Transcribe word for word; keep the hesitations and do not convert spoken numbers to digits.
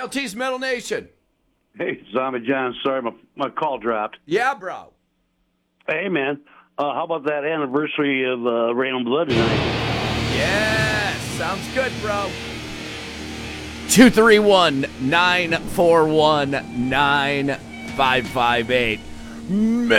L T's Metal Nation. Hey, Zombie John. Sorry, my, my call dropped. Yeah, bro. Hey, man. Uh, how about that anniversary of uh, Rain and Blood tonight? Yes, sounds good, bro. two three one, nine four one, nine five five eight.